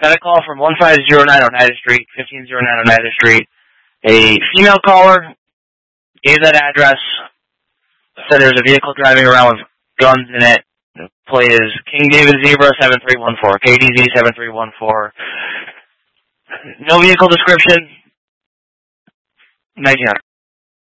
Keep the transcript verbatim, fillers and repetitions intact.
got a call from one five zero nine Oneida Street, fifteen oh nine Oneida Street. A female caller gave that address, said there's a vehicle driving around with guns in it. The plate is King David Zebra seven three one four, K D Z seven three one four. No vehicle description. nineteen hundred.